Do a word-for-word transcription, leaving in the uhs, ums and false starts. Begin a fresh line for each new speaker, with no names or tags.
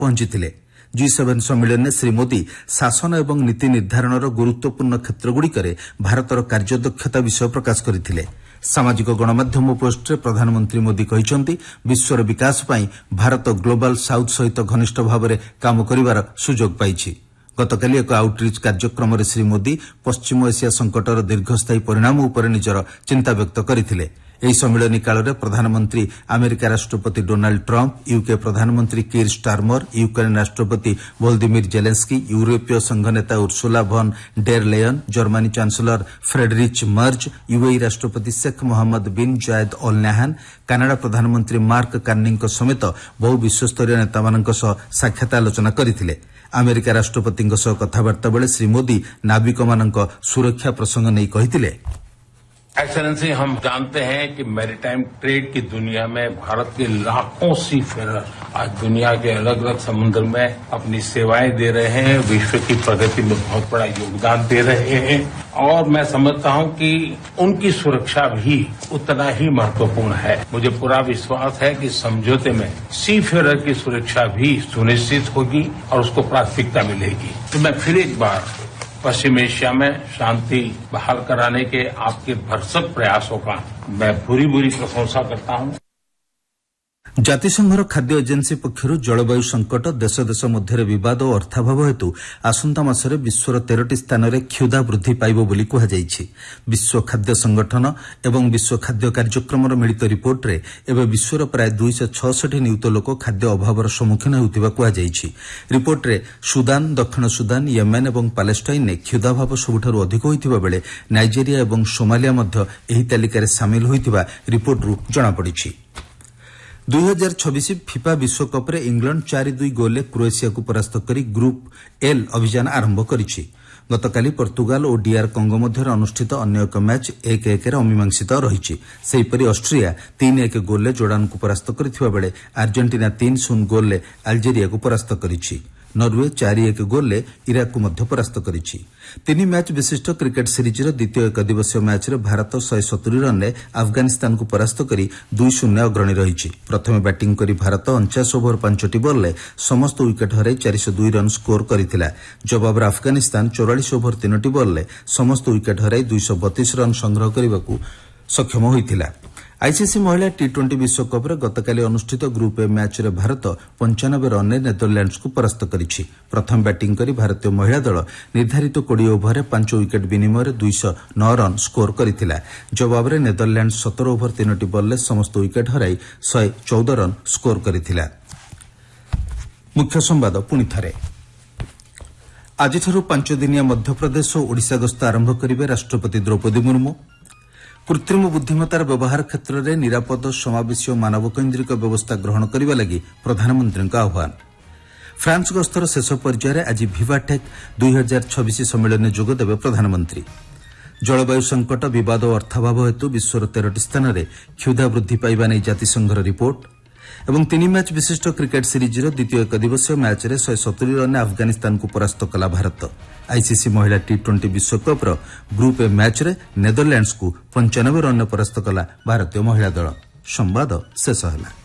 पहुंचीथिले। G seven सम्मेलन में श्री मोदी शासन एवं नीति निर्धारणर गुरुत्वपूर्ण क्षेत्रगुड़िकरे भारतर कार्यदक्षता विषय प्रकाश करथिले। सामाजिक गणमाध्यम पोस्टरे प्रधानमंत्री मोदी कहिसंती विश्वर विकास पई भारत ग्लोबल साउथ सहित घनिष्ठ भाव काम करिवार सुजोग पाइछि। गतकाली एक आउटरीच कार्यक्रम श्री मोदी पश्चिम एशिया संकटर दीर्घस्थायी परिणाम उपर निजर चिंता व्यक्त करथिले। ଏହି ସମ୍ମିଳନୀ କାଳରେ ପ୍ରଧାନମନ୍ତ୍ରୀ ଆମେରିକା ରାଷ୍ଟ୍ରପତି ଡୋନାଲ୍ଡ ଟ୍ରମ୍ପ, ୟୁକେ ପ୍ରଧାନମନ୍ତ୍ରୀ କିର୍ ଷ୍ଟାରମର, ୟୁକ୍ରେନ୍ ରାଷ୍ଟ୍ରପତି ଭୋଲଦିମିର୍ ଜେଲେନ୍ସ୍କି, ୟୁରୋପୀୟ ସଂଘ ନେତା Ursula von der ଲେୟନ୍, Germany chancellor ଫ୍ରେଡରିଚ୍ merge, UAE ରାଷ୍ଟ୍ରପତି Sheikh Mohammed bin Zayed Al Nahan, Canada ପ୍ରଧାନମନ୍ତ୍ରୀ ମାର୍କ କାର୍ନିଙ୍କ ସମେତ ବହୁ ବିଶ୍ୱସ୍ତରୀୟ ନେତାମାନଙ୍କ ସହ ସାକ୍ଷାତ ଆଲୋଚନା କରିଥିଲେ। ଆମେରିକା ରାଷ୍ଟ୍ରପତିଙ୍କ ସହ କଥାବାର୍ତ୍ତା ବେଳେ ଶ୍ରୀ ମୋଦି ନାବିକମାନଙ୍କ ସୁରକ୍ଷା ପ୍ରସଙ୍ଗ ନେଇ କହିଥିଲେ,
एक्सेलेंसी, हम जानते हैं कि मैरीटाइम ट्रेड की दुनिया में भारत के लाखों सी फेरर आज दुनिया के अलग अलग समुद्र में अपनी सेवाएं दे रहे हैं, विश्व की प्रगति में बहुत बड़ा योगदान दे रहे हैं और मैं समझता हूं कि उनकी सुरक्षा भी उतना ही महत्वपूर्ण है। मुझे पूरा विश्वास है कि समझौते में सी फेरर की सुरक्षा भी सुनिश्चित होगी और उसको प्राथमिकता मिलेगी। तो मैं फिर एक बार पश्चिम एशिया में शांति बहाल कराने के आपके भरसक प्रयासों का मैं पूरी पूरी प्रशंसा करता हूं।
ଜାତିସଂଘର ଖାଦ୍ୟ ଏଜେନ୍ସି ପକ୍ଷରୁ ଜଳବାୟୁ ସଂକଟ, ଦେଶ ଦେଶ ମଧ୍ୟରେ ବିବାଦ ଓ ଅର୍ଥାଭାବ ହେତୁ ଆସନ୍ତା ମାସରେ ବିଶ୍ୱର ତେରଟି ସ୍ଥାନରେ କ୍ଷୁଧା ବୃଦ୍ଧି ପାଇବ ବୋଲି କୁହାଯାଇଛି। ବିଶ୍ୱ ଖାଦ୍ୟ ସଂଗଠନ ଏବଂ ବିଶ୍ୱ ଖାଦ୍ୟ କାର୍ଯ୍ୟକ୍ରମର ମିଳିତ ରିପୋର୍ଟରେ ଏବେ ବିଶ୍ୱର ପ୍ରାୟ ଦୁଇଶହ ଛଅଷଠି ନିୟୁତ ଲୋକ ଖାଦ୍ୟ ଅଭାବର ସମ୍ମୁଖୀନ ହେଉଥିବା କୁହାଯାଇଛି। ରିପୋର୍ଟରେ ସୁଦାନ, ଦକ୍ଷିଣ ସୁଦାନ, ୟେମେନ୍ ଏବଂ ପାଲେଷ୍ଟାଇନ୍ରେ କ୍ଷୁଧାଭାବ ସବୁଠାରୁ ଅଧିକ ହୋଇଥିବା ବେଳେ ନାଇଜେରିଆ ଏବଂ ସୋମାଲିଆ ମଧ୍ୟ ଏହି ତାଲିକାରେ ସାମିଲ ହୋଇଥିବା ରିପୋର୍ଟରୁ ଜଣାପଡ଼ିଛି। ଦୁଇ ହଜାର ଛବିଶ ଫିଫା ବିଶ୍ୱକପ୍ରେ ଇଂଲଣ୍ଡ ଚାରି ଦୁଇ ଗୋଲ୍ରେ କ୍ରୋଏସିଆକୁ ପରାସ୍ତ କରି ଗ୍ରୁପ୍ ଏଲ୍ ଅଭିଯାନ ଆରମ୍ଭ କରିଛି। ଗତକାଲି ପର୍ତ୍ତୁଗାଲ ଓ ଡିଆର୍ କଙ୍ଗୋ ମଧ୍ୟରେ ଅନୁଷ୍ଠିତ ଅନ୍ୟ ଏକ ମ୍ୟାଚ୍ ଏକ ଏକରେ ଅମୀମାଂସିତ ରହିଛି। ସେହିପରି ଅଷ୍ଟ୍ରିଆ ତିନି ଏକ ଗୋଲ୍ରେ ଜୋର୍ଡାନକୁ ପରାସ୍ତ କରିଥିବା ବେଳେ ଆର୍ଜେଣ୍ଟିନା ତିନି ଶୂନ ଗୋଲ୍ରେ ଆଲଜେରିଆକୁ ପରାସ୍ତ କରିଛି। ନରୱେ ଚାରି ଏକ ଗୋଲ୍ରେ ଇରାକକୁ ମଧ୍ୟ ପରାସ୍ତ କରିଛି। ତିନି ମ୍ୟାଚ୍ ବିଶିଷ୍ଟ କ୍ରିକେଟ୍ ସିରିଜ୍ର ଦ୍ୱିତୀୟ ଏକଦିବସୀୟ ମ୍ୟାଚ୍ରେ ଭାରତ ଶହେ ସତୁରି ରନ୍ରେ ଆଫଗାନିସ୍ତାନକୁ ପରାସ୍ତ କରି ଦୁଇ ଶୂନ୍ୟ ଅଗ୍ରଣୀ ରହିଛି। ପ୍ରଥମେ ବ୍ୟାଟିଂ କରି ଭାରତ ଅଣଚାଶ ଓଭର ପାଞ୍ଚଟି ବଲ୍ରେ ସମସ୍ତ ୱିକେଟ୍ ହରାଇ ଚାରିଶହ ଦୁଇ ରନ୍ ସ୍କୋର କରିଥିଲା। ଜବାବରେ ଆଫଗାନିସ୍ତାନ ଚଉରାଳିଶ ଓଭର ତିନୋଟି ବଲ୍ରେ ସମସ୍ତ ୱିକେଟ୍ ହରାଇ ଦୁଇଶହ ବତିଶ ରନ୍ ସଂଗ୍ରହ କରିବାକୁ ସକ୍ଷମ ହୋଇଥିଲା। ଆଇସିସି ମହିଳା ଟି ଟ୍ୱେଣ୍ଟି ବିଶ୍ୱକପ୍ରେ ଗତକାଲି ଅନୁଷ୍ଠିତ ଗ୍ରୁପ୍ ଏ ମ୍ୟାଚ୍ରେ ଭାରତ ପଞ୍ଚାନବେ ରନ୍ରେ ନେଦରଲ୍ୟାଣ୍ଡସ୍କୁ ପରାସ୍ତ କରିଛି। ପ୍ରଥମେ ବ୍ୟାଟିଂ କରି ଭାରତୀୟ ମହିଳା ଦଳ ନିର୍ଦ୍ଧାରିତ କୋଡ଼ିଏ ଓଭରରେ ପାଞ୍ଚ ୱିକେଟ୍ ବିନିମୟରେ ଦୁଇଶହ ନଅ ରନ୍ ସ୍କୋର କରିଥିଲା। ଜବାବରେ ନେଦରଲ୍ୟାଣ୍ଡସ୍ ସତର ଓଭର ତିନୋଟି ବଲ୍ରେ ସମସ୍ତ ୱିକେଟ୍ ହରାଇ ଶହେ ଚଉଦ ରନ୍ ସ୍କୋର କରିଥିଲା। ମୁଖ୍ୟ ସମ୍ବାଦ ପୁଣି ଥରେ। ଆଜିଠାରୁ ପାଞ୍ଚ ଦିନିଆ ମଧ୍ୟପ୍ରଦେଶ ଓ ଓଡ଼ିଶା ଗସ୍ତ ଆରମ୍ଭ କରିବେ ରାଷ୍ଟ୍ରପତି ଦ୍ରୌପଦୀ ମୁର୍ମୁ। କୃତ୍ରିମ ବୁଦ୍ଧିମତାର ବ୍ୟବହାର କ୍ଷେତ୍ରରେ ନିରାପଦ, ସମାବେଶୀ ଓ ମାନବକୈନ୍ଦ୍ରିକ ବ୍ୟବସ୍ଥା ଗ୍ରହଣ କରିବା ଲାଗି ପ୍ରଧାନମନ୍ତ୍ରୀଙ୍କ ଆହ୍ୱାନ। ଫ୍ରାନ୍ସ ଗସ୍ତର ଶେଷ ପର୍ଯ୍ୟାୟରେ ଆଜି ଭିଭାଟେକ୍ ଦୁଇ ହଜାର ଛବିଶ ସମ୍ମିଳନୀରେ ଯୋଗଦେବେ ପ୍ରଧାନମନ୍ତ୍ରୀ। ଜଳବାୟୁ ସଂକଟ, ବିବାଦ ଓ ଅର୍ଥାଭାବ ହେତୁ ବିଶ୍ୱର ତେରଟି ସ୍ଥାନରେ କ୍ଷୁଧା ବୃଦ୍ଧି ପାଇବା ନେଇ ଜାତିସଂଘର ରିପୋର୍ଟ ଏବଂ ତିନି ମ୍ୟାଚ୍ ବିଶିଷ୍ଟ କ୍ରିକେଟ୍ ସିରିଜ୍ର ଦ୍ୱିତୀୟ ଏକଦିବସୀୟ ମ୍ୟାଚ୍ରେ ଶହେ ସତୁରି ରନ୍ରେ ଆଫଗାନିସ୍ତାନକୁ ପରାସ୍ତ କଲା ଭାରତ। ଆଇସିସି ମହିଳା ଟି ଟ୍ୱେଣ୍ଟି ବିଶ୍ୱକପ୍ର ଗ୍ରୁପ୍ ଏ ମ୍ୟାଚ୍ରେ ନେଦରଲ୍ୟାଣ୍ଡସ୍କୁ ପଞ୍ଚାନବେ ରନ୍ରେ ପରାସ୍ତ କଲା ଭାରତୀୟ ମହିଳା ଦଳ। ସମ୍ବାଦ ଶେଷ ହେଲା।